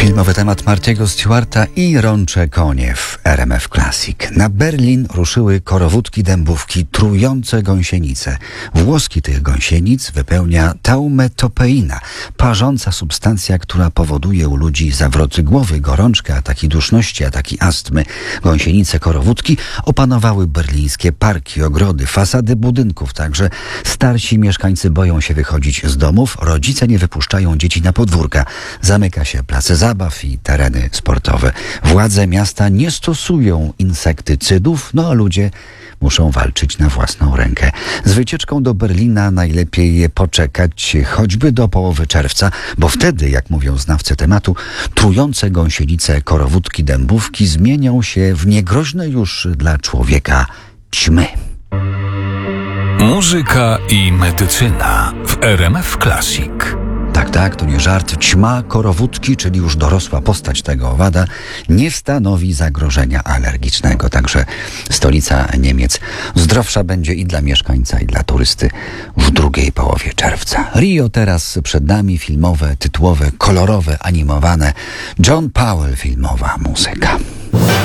Filmowy temat Martiego Stewarta i rącze konie w RMF Classic. Na Berlin ruszyły korowódki dębówki trujące gąsienice. Włoski tych gąsienic wypełnia taumetopeina, parząca substancja, która powoduje u ludzi zawroty głowy, gorączkę, ataki duszności, ataki astmy. Gąsienice korowódki opanowały berlińskie parki, ogrody, fasady budynków. Także starsi mieszkańcy boją się wychodzić z domów, rodzice nie wypuszczają dzieci na podwórka. Zamyka się place zabaw i tereny sportowe. Władze miasta nie stosują insektycydów, a ludzie muszą walczyć na własną rękę. Z wycieczką do Berlina najlepiej poczekać choćby do połowy czerwca, bo wtedy, jak mówią znawcy tematu, trujące gąsienice korowódki dębówki zmienią się w niegroźne już dla człowieka ćmy. Muzyka i medycyna w RMF Classic. Tak, to nie żart. Ćma korowódki, czyli już dorosła postać tego owada, nie stanowi zagrożenia alergicznego. Także stolica Niemiec zdrowsza będzie i dla mieszkańca, i dla turysty w drugiej połowie czerwca. Rio teraz przed nami, filmowe, tytułowe, kolorowe, animowane. John Powell, filmowa muzyka.